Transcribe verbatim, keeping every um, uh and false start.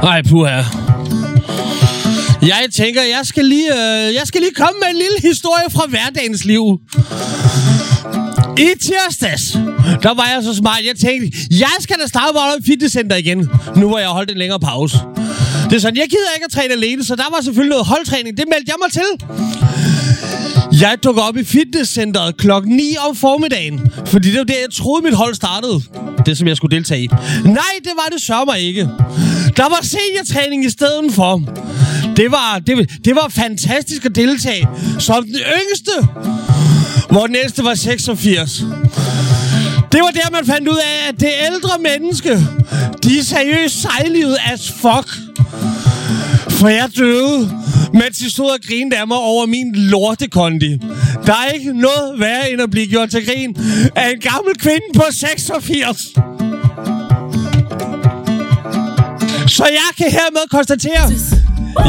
Ej, puha. Jeg tænker, jeg skal lige, øh, jeg skal lige komme med en lille historie fra hverdagens liv. I tirsdags, der var jeg så smart, jeg tænkte, jeg skal da starte mig i fitnesscenter igen, nu hvor jeg har holdt en længere pause. Det er sådan, jeg gider ikke at træne alene, så der var selvfølgelig noget holdtræning. Det meldte jeg mig til. Jeg dukker op i fitnesscenteret klokken ni om formiddagen, fordi det var der, jeg troede, mit hold startede. Det, som jeg skulle deltage i. Nej, det var det sørger mig ikke. Der var seniortræning i stedet for. Det var, det, det var fantastisk at deltage som den yngste, hvor den ældste var seksogfirs. Det var der, man fandt ud af, at det ældre menneske, de er seriøst sejlivet as fuck. For jeg døde, mens de stod og grinede af mig over min lortekondi. Der er ikke noget værre end at blive gjort til grin af en gammel kvinde på seksogfirs. Så jeg kan hermed konstatere,